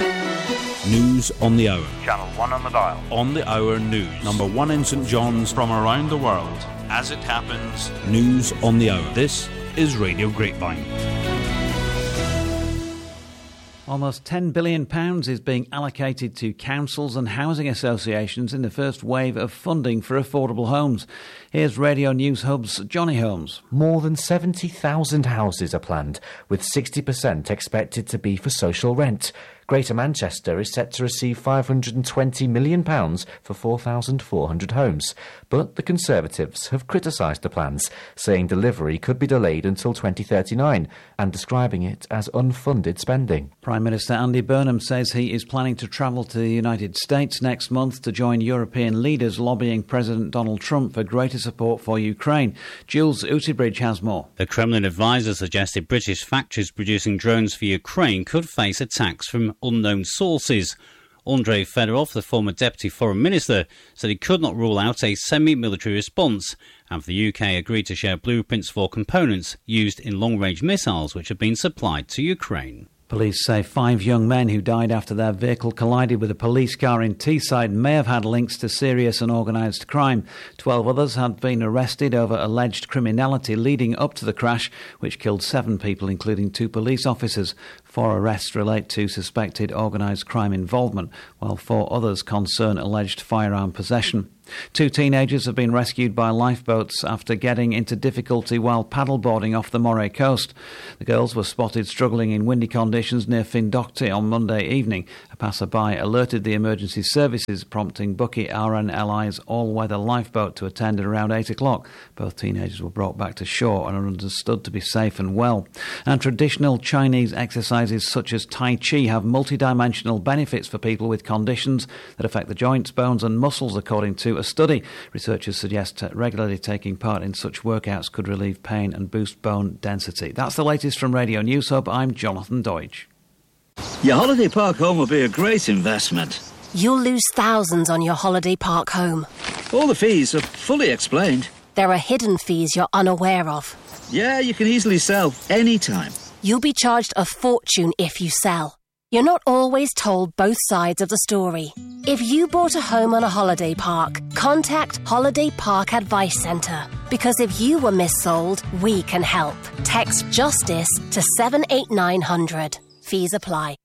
News on the hour. Channel 1 on the dial. On the hour news. Number 1 in St John's. From around the world. As it happens. News on the hour. This is Radio Grapevine. Almost £10 billion is being allocated to councils and housing associations in the first wave of funding for affordable homes. Here's Radio News Hub's Johnny Holmes. More than 70,000 houses are planned, with 60% expected to be for social rent. Greater Manchester is set to receive £520 million for 4,400 homes. But the Conservatives have criticised the plans, saying delivery could be delayed until 2039 and describing it as unfunded spending. Prime Minister Andy Burnham says he is planning to travel to the United States next month to join European leaders lobbying President Donald Trump for greater support for Ukraine. Jules Utebridge has more. The Kremlin advisor suggested British factories producing drones for Ukraine could face attacks from unknown sources. Andrei Fedorov, the former Deputy Foreign Minister, said he could not rule out a semi-military response, and the UK agreed to share blueprints for components used in long-range missiles which have been supplied to Ukraine. Police say 5 young men who died after their vehicle collided with a police car in Teesside may have had links to serious and organised crime. 12 others had been arrested over alleged criminality leading up to the crash, which killed 7 people, including 2 police officers. 4 arrests relate to suspected organised crime involvement, while 4 others concern alleged firearm possession. 2 teenagers have been rescued by lifeboats after getting into difficulty while paddleboarding off the Moray coast. The girls were spotted struggling in windy conditions near Findocty on Monday evening. A passerby alerted the emergency services, prompting Bucky RNLI's all-weather lifeboat to attend at around 8 o'clock. Both teenagers were brought back to shore and are understood to be safe and well. And traditional Chinese exercises such as Tai Chi have multidimensional benefits for people with conditions that affect the joints, bones and muscles, according to a study. Researchers suggest regularly taking part in such workouts could relieve pain and boost bone density. That's the latest from Radio News Hub. I'm Jonathan Deutsch. Your holiday park home will be a great investment. You'll lose thousands on your holiday park home. All the fees are fully explained. There are hidden fees you're unaware of. Yeah, you can easily sell any time. You'll be charged a fortune if you sell. You're not always told both sides of the story. If you bought a home on a holiday park, contact Holiday Park Advice Centre. Because if you were missold, we can help. Text JUSTICE to 78900. Fees apply.